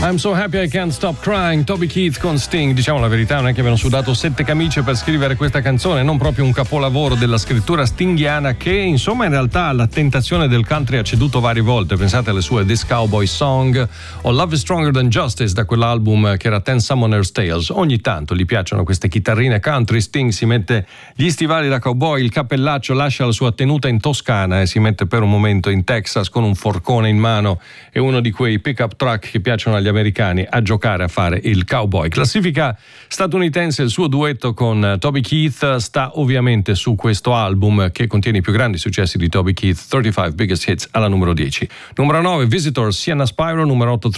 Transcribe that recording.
I'm so happy I can't stop crying, Toby Keith con Sting. Diciamo la verità, non è che abbiano sudato 7 camicie per scrivere questa canzone, non proprio un capolavoro della scrittura stinghiana che insomma in realtà alla tentazione del country ha ceduto varie volte. Pensate alle sue This Cowboy Song o Love is Stronger Than Justice, da quell'album che era Ten Summoner's Tales. Ogni tanto gli piacciono queste chitarrine country. Sting si mette gli stivali da cowboy, il cappellaccio, lascia la sua tenuta in Toscana e si mette per un momento in Texas con un forcone in mano e uno di quei pick-up truck che piacciono agli americani a giocare a fare il cowboy. Classifica statunitense, il suo duetto con Toby Keith sta ovviamente su questo album che contiene i più grandi successi di Toby Keith, 35 Biggest Hits, alla numero 10. Numero 9 Visitors, Sienna Spyro, numero 8